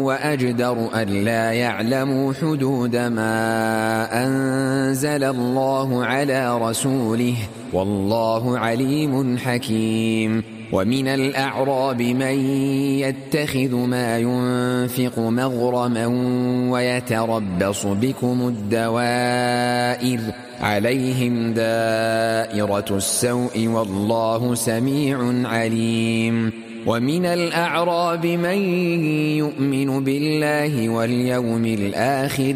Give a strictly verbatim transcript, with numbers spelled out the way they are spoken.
وأجدر ألا يعلموا حدود ما أنزل الله على رسوله والله عليم حكيم. ومن الأعراب من يتخذ ما ينفق مغرما ويتربص بكم الدوائر عليهم دائرة السوء والله سميع عليم. ومن الأعراب من يؤمن بالله واليوم الآخر